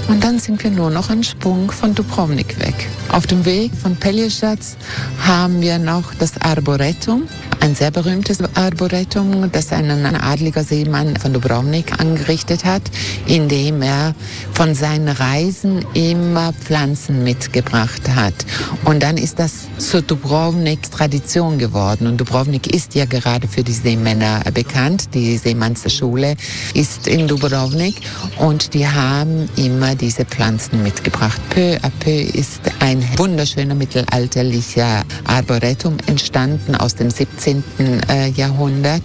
Und dann sind wir nur noch einen Sprung von Dubrovnik weg. Auf dem Weg von Pelješac haben wir noch das Arboretum, ein sehr berühmtes Arboretum, das ein adliger Seemann von Dubrovnik angerichtet hat, indem er von seinen Reisen immer Pflanzen mitgebracht hat. Und dann ist das zur Dubrovnik-Tradition geworden. Und Dubrovnik ist ja gerade für die Seemänner bekannt. Die Seemannsschule ist in Dubrovnik und die haben immer diese Pflanzen mitgebracht. Peu à peu ist ein wunderschöner mittelalterlicher Arboretum entstanden aus dem 17. Jahrhundert.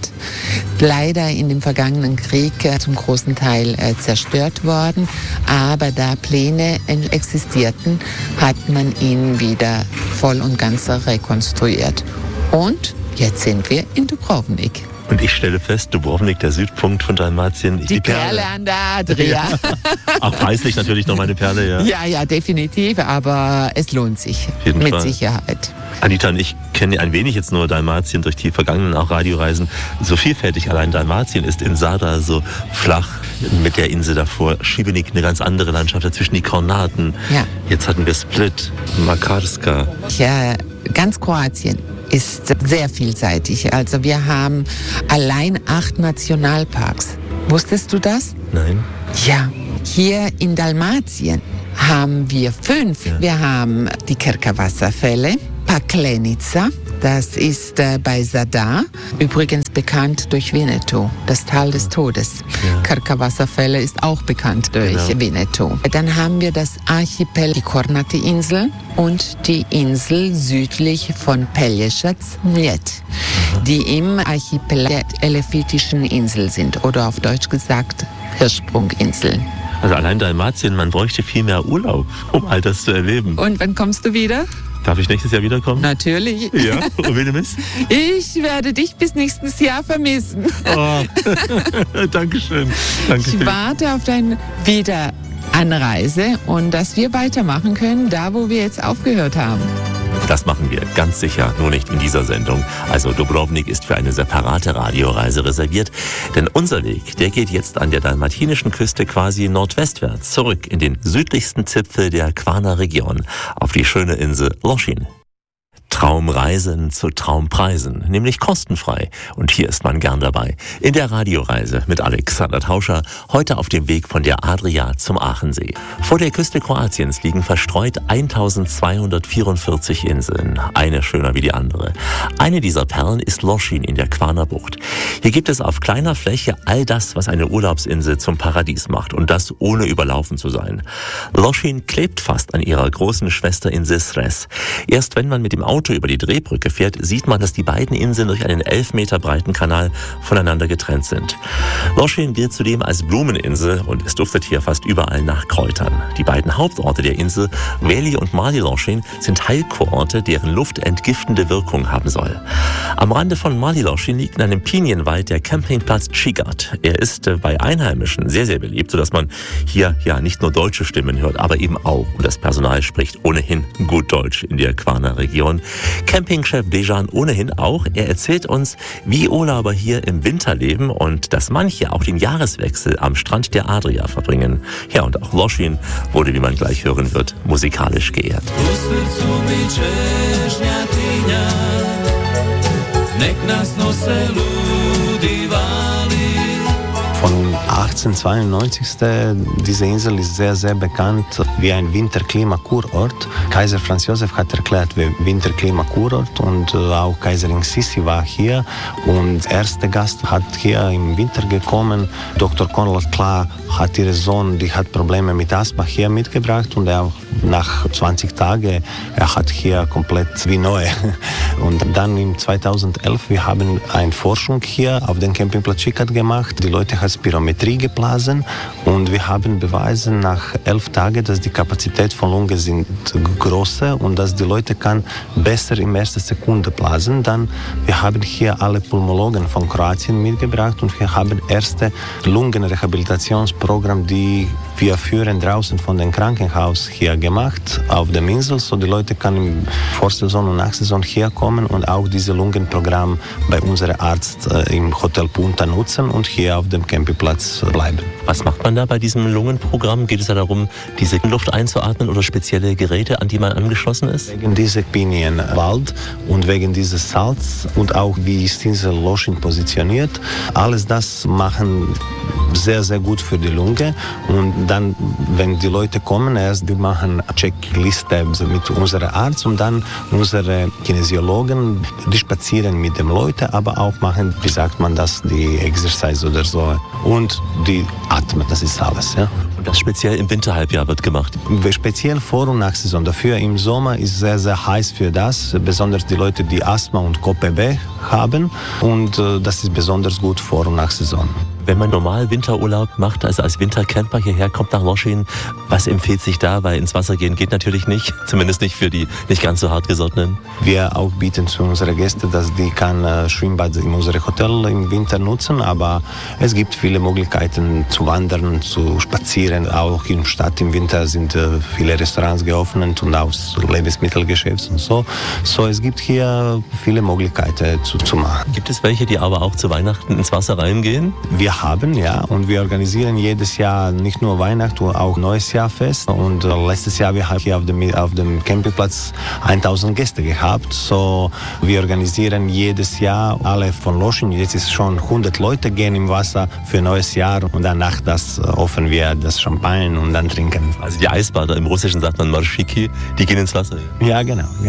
Leider in dem vergangenen Krieg zum großen Teil zerstört worden, aber da Pläne existierten, hat man ihn wieder voll und ganz rekonstruiert. Und jetzt sind wir in Dubrovnik. Und ich stelle fest, Dubrovnik, der Südpunkt von Dalmatien, ist die Perle an der Adria. Auch preislich natürlich noch meine Perle, ja. Ja, definitiv, aber es lohnt sich mit Sicherheit. Anita und ich kennen ein wenig jetzt nur Dalmatien durch die vergangenen auch Radioreisen. So vielfältig allein Dalmatien ist in Zadar so flach, mit der Insel davor Šibenik eine ganz andere Landschaft, dazwischen die Kornaten. Ja. Jetzt hatten wir Split, Makarska. Ja, ganz Kroatien ist sehr vielseitig. Also wir haben allein 8 Nationalparks. Wusstest du das? Nein. Ja, hier in Dalmatien haben wir 5. Ja. Wir haben die Krka-Wasserfälle, Paklenica, das ist bei Zadar, übrigens bekannt durch Winnetou, das Tal des Todes. Ja. Krka-Wasserfälle ist auch bekannt durch Winnetou. Dann haben wir das Archipel, die Kornati-Inseln und die Insel südlich von Pelješac, Mljet, die im Archipel der Elefitischen Insel sind oder auf Deutsch gesagt Hirschsprunginseln. Also allein Dalmatien, man bräuchte viel mehr Urlaub, um all das zu erleben. Und wann kommst du wieder? Darf ich nächstes Jahr wiederkommen? Natürlich. Ja, und wen du bist? Ich werde dich bis nächstes Jahr vermissen. Oh. Dankeschön. Ich warte auf deine Wiederanreise und dass wir weitermachen können, da wo wir jetzt aufgehört haben. Das machen wir ganz sicher, nur nicht in dieser Sendung. Also Dubrovnik ist für eine separate Radioreise reserviert, denn unser Weg, der geht jetzt an der dalmatinischen Küste quasi nordwestwärts zurück in den südlichsten Zipfel der Kvarner-Region, auf die schöne Insel Lošinj. Traumreisen zu Traumpreisen, nämlich kostenfrei. Und hier ist man gern dabei. In der Radioreise mit Alexander Tauscher, heute auf dem Weg von der Adria zum Aachensee. Vor der Küste Kroatiens liegen verstreut 1244 Inseln, eine schöner wie die andere. Eine dieser Perlen ist Lošinj in der Kvarner Bucht. Hier gibt es auf kleiner Fläche all das, was eine Urlaubsinsel zum Paradies macht, und das ohne überlaufen zu sein. Lošinj klebt fast an ihrer großen Schwesterinsel Cres. Erst wenn man mit dem Auto über die Drehbrücke fährt, sieht man, dass die beiden Inseln durch einen 11 Meter breiten Kanal voneinander getrennt sind. Lošinj gilt zudem als Blumeninsel und es duftet hier fast überall nach Kräutern. Die beiden Hauptorte der Insel, Veli und Mali Lošinj, sind Heilkurorte, deren Luft entgiftende Wirkung haben soll. Am Rande von Mali Lošinj liegt in einem Pinienwald der Campingplatz Čigat. Er ist bei Einheimischen sehr, sehr beliebt, sodass man hier ja nicht nur deutsche Stimmen hört, aber eben auch, und das Personal spricht ohnehin gut Deutsch in der Kvarner Region. Campingchef Dejan ohnehin auch. Er erzählt uns, wie Urlauber hier im Winter leben und dass manche auch den Jahreswechsel am Strand der Adria verbringen. Ja, und auch Lošinj wurde, wie man gleich hören wird, musikalisch geehrt. Von 1892, diese Insel ist sehr, sehr bekannt wie ein Winterklimakurort. Kaiser Franz Josef hat erklärt wie Winterklimakurort und auch Kaiserin Sissi war hier. Und der erste Gast hat hier im Winter gekommen. Dr. Konrad Kla hat ihren Sohn, die hat Probleme mit Asthma, hier mitgebracht und er nach 20 Tagen, er hat hier komplett wie neu. Und dann im 2011, wir haben eine Forschung hier auf dem Campingplatz Čigat gemacht. Die Leute haben Spirometrie geblasen und wir haben bewiesen nach 11 Tagen, dass die Kapazität von Lungen sind größer und dass die Leute kann besser in erster Sekunde blasen. Dann wir haben hier alle Pulmologen von Kroatien mitgebracht und wir haben erste Lungenrehabilitationsprogramm, die Wir führen draußen von dem Krankenhaus hier gemacht auf der Insel, so die Leute können Vorsaison und Nachsaison herkommen und auch dieses Lungenprogramm bei unserem Arzt im Hotel Punta nutzen und hier auf dem Campingplatz bleiben. Was macht man da bei diesem Lungenprogramm? Geht es da darum, diese Luft einzuatmen oder spezielle Geräte, an die man angeschlossen ist? Wegen dieser Pinienwald und wegen dieses Salz und auch wie ist diese Lotion positioniert, alles das machen sehr, sehr gut für die Lunge. Und dann, wenn die Leute kommen, erst wir machen eine Checkliste mit unserem Arzt und dann unsere Kinesiologen, die spazieren mit den Leuten, aber auch machen, wie sagt man das, die Exercise oder so. Und die atmen, das ist alles. Ja. Und das speziell im Winterhalbjahr wird gemacht? Speziell Vor- und Nachsaison. Dafür im Sommer ist sehr, sehr heiß für das, besonders die Leute, die Asthma und COPD haben. Und das ist besonders gut Vor- und Nachsaison. Wenn man normal Winterurlaub macht, also als Wintercamper hierher kommt nach Loschin, was empfiehlt sich da? Weil ins Wasser gehen geht natürlich nicht, zumindest nicht für die nicht ganz so hartgesottenen. Wir auch bieten zu unseren Gästen, dass die kann Schwimmbad in unserem Hotel im Winter nutzen, aber es gibt viele Möglichkeiten zu wandern, zu spazieren. Auch in der Stadt im Winter sind viele Restaurants geöffnet und auch Lebensmittelgeschäfte und so. So, es gibt hier viele Möglichkeiten zu machen. Gibt es welche, die aber auch zu Weihnachten ins Wasser reingehen? Wir haben, ja, und wir organisieren jedes Jahr nicht nur Weihnachten, auch Neues Jahrfest. Und letztes Jahr wir haben hier auf dem Campingplatz 1000 Gäste gehabt. So, wir organisieren jedes Jahr alle von Loschin. Jetzt ist schon 100 Leute gehen im Wasser für Neues Jahr und danach das öffnen wir das Champagner und dann trinken. Also die Eisbader, im Russischen sagt man Marschiki, die gehen ins Wasser. Ja, genau.